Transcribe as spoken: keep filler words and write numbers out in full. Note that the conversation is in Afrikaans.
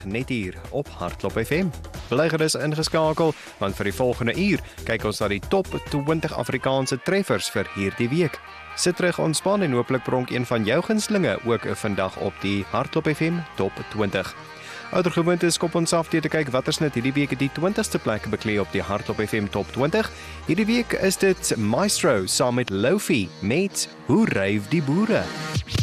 net hier op Hardloop F M. Belegger is ingeskakel, want vir die volgende uur kyk ons na die top twintig Afrikaanse treffers vir hierdie week. Sit terug, ontspan en hooplik pronk een van jou gunstelinge ook vandag op die Hardloop F M top twintig. Ouder gewoonte is kop ons af te kyk watter snit hierdie week die twintigste plek beklee op die Hardloop F M top twintig. Hierdie week is dit Maestro saam met Lofi met Hoe ryf die boere.